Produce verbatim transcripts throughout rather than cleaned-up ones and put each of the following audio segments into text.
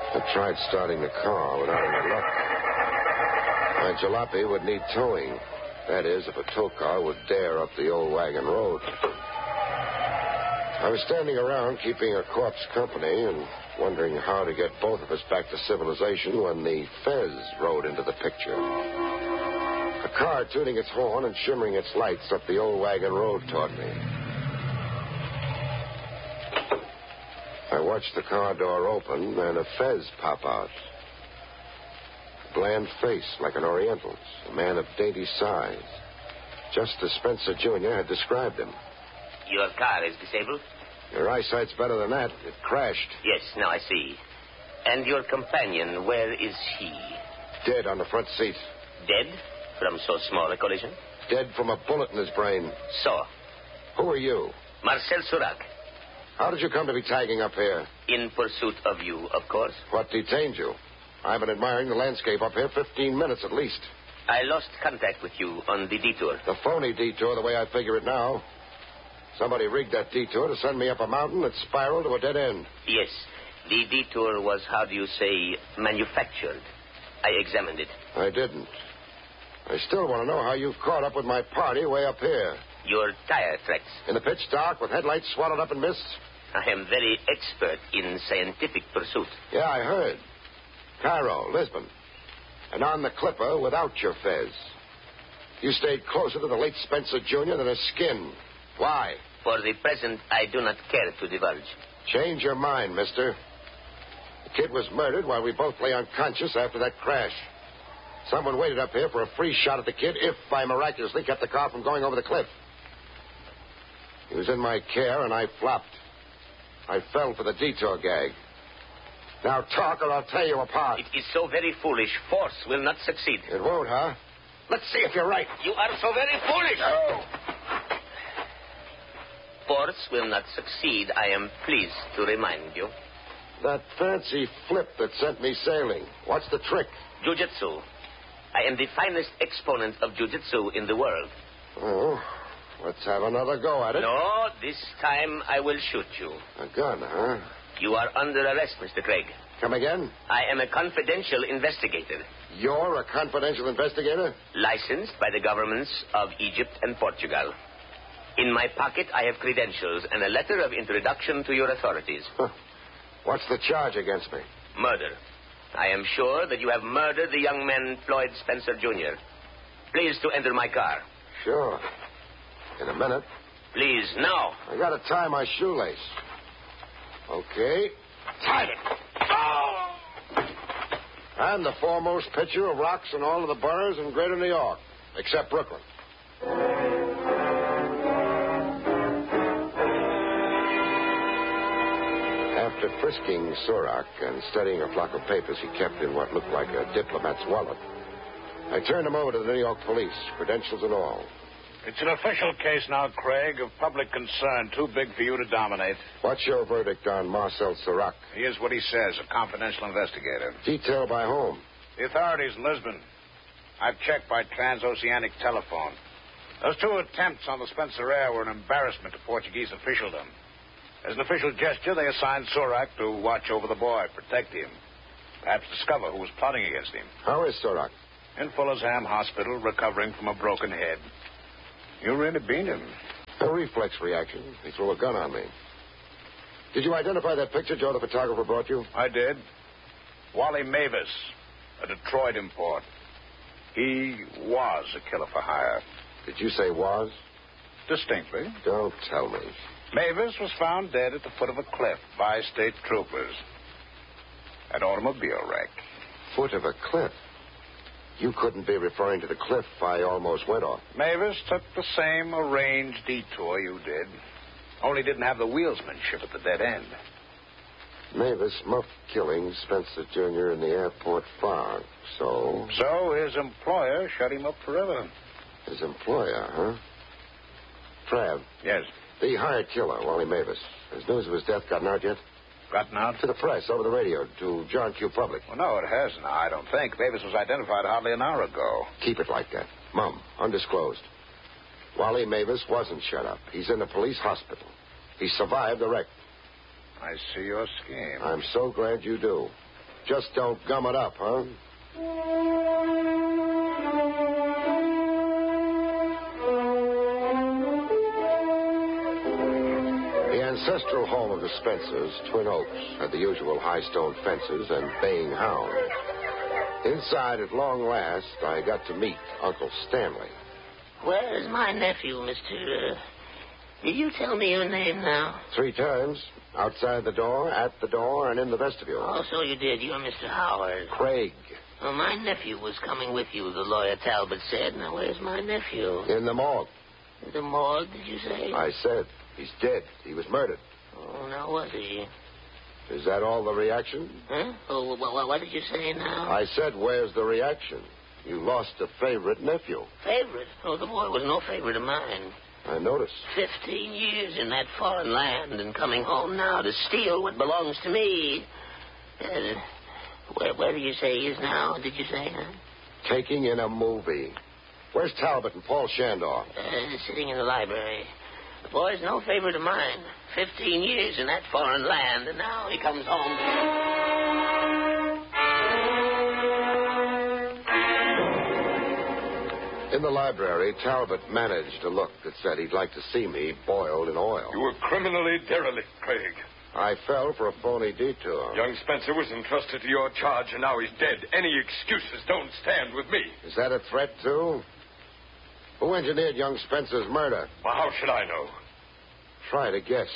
I tried starting the car without any luck. My jalopy would need towing. That is, if a tow car would dare up the old wagon road. I was standing around keeping a corpse company and wondering how to get both of us back to civilization when the Fez rode into the picture. A car tuning its horn and shimmering its lights up the old wagon road toward me. I watched the car door open and a Fez pop out. A bland face like an Oriental's, a man of dainty size, just as Spencer Junior had described him. Your car is disabled? Your eyesight's better than that. It crashed. Yes, now I see. And your companion, where is she? Dead on the front seat. Dead? From so small a collision? Dead from a bullet in his brain. So? Who are you? Marcel Surac. How did you come to be tagging up here? In pursuit of you, of course. What detained you? I've been admiring the landscape up here fifteen minutes at least. I lost contact with you on the detour. The phony detour, the way I figure it now. Somebody rigged that detour to send me up a mountain that spiraled to a dead end. Yes. The detour was, how do you say, manufactured. I examined it. I didn't. I still want to know how you've caught up with my party way up here. Your tire tracks. In the pitch dark with headlights swallowed up in mist? I am very expert in scientific pursuit. Yeah, I heard. Cairo, Lisbon. And on the Clipper without your Fez. You stayed closer to the late Spencer Junior than his skin. Why? For the present, I do not care to divulge. Change your mind, mister. The kid was murdered while we both lay unconscious after that crash. Someone waited up here for a free shot at the kid if I miraculously kept the car from going over the cliff. He was in my care, and I flopped. I fell for the detour gag. Now talk, or I'll tear you apart. It is so very foolish. Force will not succeed. It won't, huh? Let's see if you're right. You are so very foolish. Oh. Force will not succeed, I am pleased to remind you. That fancy flip that sent me sailing. What's the trick? Jiu-jitsu. I am the finest exponent of jiu-jitsu in the world. Oh, let's have another go at it. No, this time I will shoot you. A gun, huh? You are under arrest, Mister Craig. Come again? I am a confidential investigator. You're a confidential investigator? Licensed by the governments of Egypt and Portugal. In my pocket, I have credentials and a letter of introduction to your authorities. Huh. What's the charge against me? Murder. I am sure that you have murdered the young man Floyd Spencer Junior Please to enter my car. Sure. In a minute. Please, now. I gotta tie my shoelace. Okay. Tied it. Oh! And the foremost pitcher of rocks in all of the boroughs in greater New York, except Brooklyn. After frisking Surac and studying a flock of papers he kept in what looked like a diplomat's wallet, I turned him over to the New York police, credentials and all. It's an official case now, Craig, of public concern, too big for you to dominate. What's your verdict on Marcel Surac? He is what he says, a confidential investigator. Detailed by whom? The authorities in Lisbon. I've checked by transoceanic telephone. Those two attempts on the Spencer Air were an embarrassment to Portuguese officialdom. As an official gesture, they assigned Surac to watch over the boy, protect him. Perhaps discover who was plotting against him. How is Surac? In Fullersham Hospital, recovering from a broken head. You really beat him. A reflex reaction. He threw a gun on me. Did you identify that picture Joe the photographer brought you? I did. Wally Mavis, a Detroit import. He was a killer for hire. Did you say was? Distinctly. Don't tell me. Mavis was found dead at the foot of a cliff by state troopers. An automobile wreck. Foot of a cliff? You couldn't be referring to the cliff I almost went off. Mavis took the same arranged detour you did, only didn't have the wheelsmanship at the dead end. Mavis muffed killing Spencer Junior in the airport fog, so... So his employer shut him up forever. His employer, huh? Trav. Yes. The hired killer, Wally Mavis. Has news of his death gotten out yet? Gotten out? To the press, over the radio, to John Q. Public. Well, no, it hasn't. I don't think. Mavis was identified hardly an hour ago. Keep it like that. Mum, undisclosed. Wally Mavis wasn't shut up. He's in the police hospital. He survived the wreck. I see your scheme. I'm so glad you do. just don't gum it up, huh? The ancestral home of the Spencers, Twin Oaks, had the usual high stone fences and baying hounds. Inside, at long last, I got to meet Uncle Stanley. Where's my nephew, Mister... Uh, did you tell me your name now? Three times. Outside the door, at the door, and in the vestibule. Oh, so you did. You're Mister Howard. Craig. Well, my nephew was coming with you, the lawyer Talbot said. Now, where's my nephew? In the morgue. The morgue, did you say? I said. He's dead. He was murdered. Oh, now, was he? Is that all the reaction? Huh? Oh, well, what did you say now? I said, where's the reaction? You lost a favorite nephew. Favorite? Oh, the boy was no favorite of mine. I noticed. Fifteen years in that foreign land and coming home now to steal what belongs to me. Uh, where, where do you say he is now, did you say, huh? Taking in a movie. Where's Talbot and Paul Shandor? Uh, sitting in the library. The boy's no favorite of mine. Fifteen years in that foreign land, and now he comes home. In the library, Talbot managed a look that said he'd like to see me boiled in oil. You were criminally derelict, Craig. I fell for a phony detour. Young Spencer was entrusted to your charge, and now he's dead. Any excuses don't stand with me. Is that a threat, too? Who engineered young Spencer's murder? Well, how should I know? Try to guess.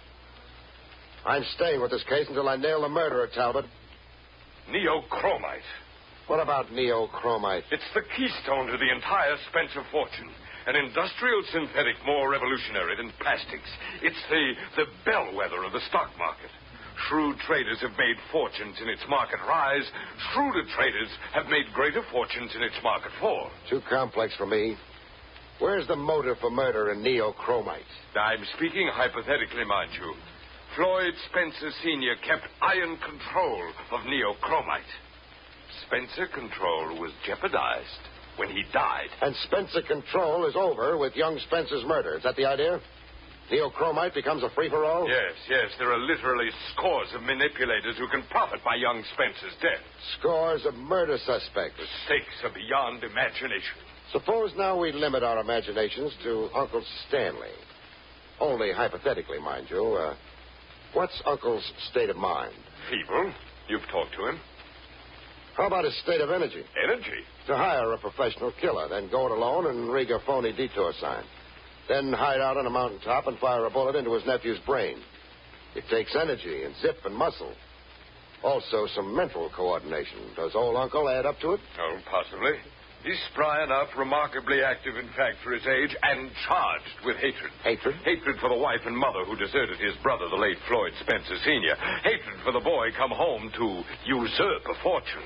I'm staying with this case until I nail the murderer, Talbot. Neochromite. What about neochromite? It's the keystone to the entire Spencer fortune. An industrial synthetic more revolutionary than plastics. It's the, the bellwether of the stock market. Shrewd traders have made fortunes in its market rise. Shrewder traders have made greater fortunes in its market fall. Too complex for me. Where's the motive for murder in neochromite? I'm speaking hypothetically, mind you. Floyd Spencer Senior kept iron control of neochromite. Spencer control was jeopardized when he died. And Spencer control is over with young Spencer's murder. Is that the idea? Neochromite becomes a free-for-all? Yes, yes. There are literally scores of manipulators who can profit by young Spencer's death. Scores of murder suspects. The stakes are beyond imagination. Suppose now we limit our imaginations to Uncle Stanley. Only hypothetically, mind you. Uh, what's Uncle's state of mind? Feeble. You've talked to him. How about his state of energy? Energy? To hire a professional killer, then go it alone and rig a phony detour sign. Then hide out on a mountaintop and fire a bullet into his nephew's brain. It takes energy and zip and muscle. Also some mental coordination. Does old Uncle add up to it? Oh, possibly. He's spry enough, remarkably active, in fact, for his age, and charged with hatred. Hatred? Hatred for the wife and mother who deserted his brother, the late Floyd Spencer Senior Hatred for the boy come home to usurp a fortune.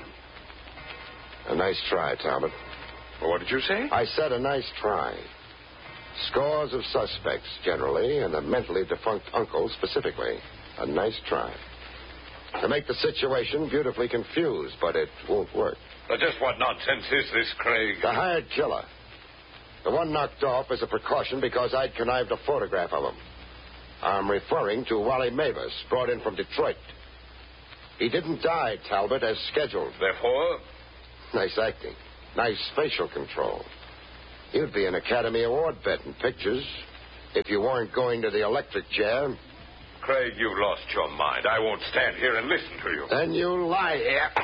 A nice try, Talbot. Well, what did you say? I said a nice try. Scores of suspects, generally, and a mentally defunct uncle, specifically. A nice try. To make the situation beautifully confused, but it won't work. But just what nonsense is this, Craig? The hired killer. The one knocked off as a precaution because I'd connived a photograph of him. I'm referring to Wally Mavis, brought in from Detroit. He didn't die, Talbot, as scheduled. Therefore? Nice acting. Nice facial control. You'd be an Academy Award bet in pictures if you weren't going to the electric chair. Craig, you lost your mind. I won't stand here and listen to you. Then you lie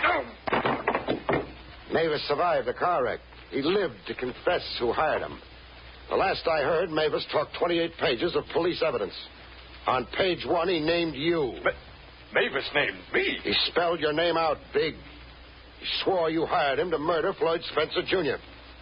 here. Mavis survived the car wreck. He lived to confess who hired him. The last I heard, Mavis talked twenty-eight pages of police evidence. On page one, he named you. But Mavis named me? He spelled your name out big. He swore you hired him to murder Floyd Spencer Junior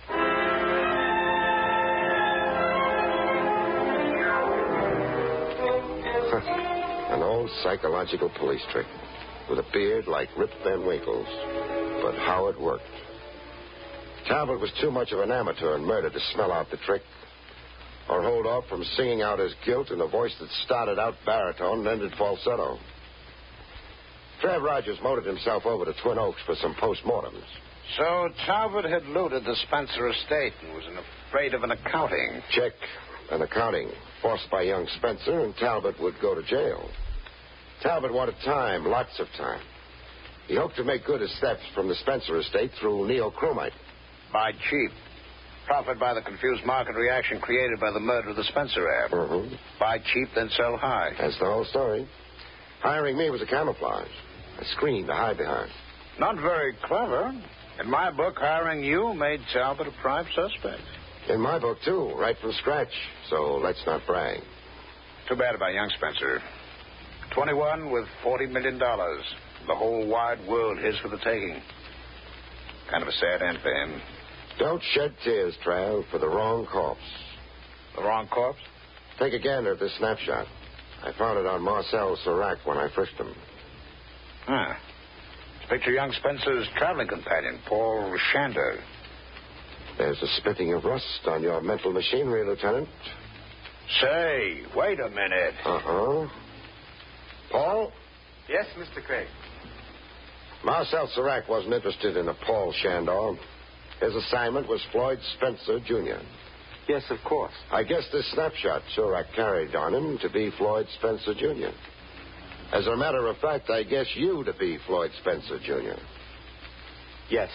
An old psychological police trick with a beard like Rip Van Winkle's. But how it worked. Talbot was too much of an amateur in murder to smell out the trick or hold off from singing out his guilt in a voice that started out baritone and ended falsetto. Trev Rogers motored himself over to Twin Oaks for some postmortems. So Talbot had looted the Spencer estate and was afraid of an accounting. Check. An accounting forced by young Spencer, and Talbot would go to jail. Talbot wanted time, lots of time. He hoped to make good his theft from the Spencer estate through neochromite. Buy cheap. Profit by the confused market reaction created by the murder of the Spencer heir. Mm-hmm. Buy cheap, then sell high. That's the whole story. Hiring me was a camouflage, a screen to hide behind. Not very clever. In my book, hiring you made Talbot a prime suspect. In my book, too, right from scratch. So let's not brag. Too bad about young Spencer. twenty-one with forty million dollars. The whole wide world his for the taking. Kind of a sad end for him. Don't shed tears, Trav, for the wrong corpse. The wrong corpse? Take a gander at this snapshot. I found it on Marcel Serac when I frisked him. Huh. Picture young Spencer's traveling companion, Paul Shander. There's a spitting of rust on your mental machinery, Lieutenant. Say, wait a minute. Uh-huh. Paul? Yes, Mister Craig. Marcel Serac wasn't interested in a Paul Shandor. His assignment was Floyd Spencer, Junior Yes, of course. I guess this snapshot Serac carried on him to be Floyd Spencer, Junior As a matter of fact, I guess you to be Floyd Spencer, Junior Yes.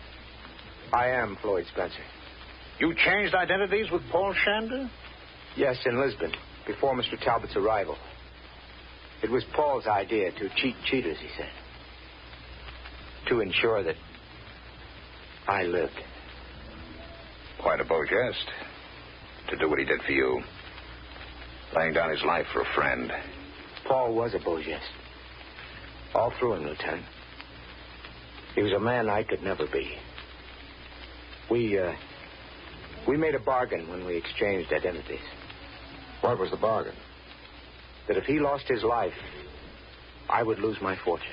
I am Floyd Spencer. You changed identities with Paul Shander? Yes, in Lisbon, before Mister Talbot's arrival. It was Paul's idea to cheat cheaters, he said. To ensure that I lived. Quite a beau geste. To do what he did for you. Laying down his life for a friend. Paul was a beau geste. All through him, Lieutenant. He was a man I could never be. We, uh, we made a bargain when we exchanged identities. What was the bargain? That if he lost his life, I would lose my fortune.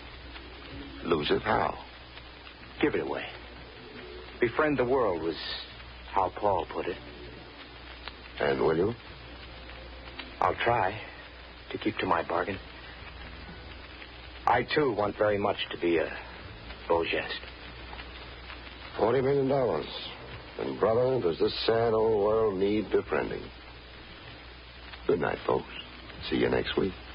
Lose it how? Give it away. Befriend the world was how Paul put it. And will you? I'll try to keep to my bargain. I, too, want very much to be a beau geste. Forty million dollars. And, brother, does this sad old world need befriending? Good night, folks. See you next week.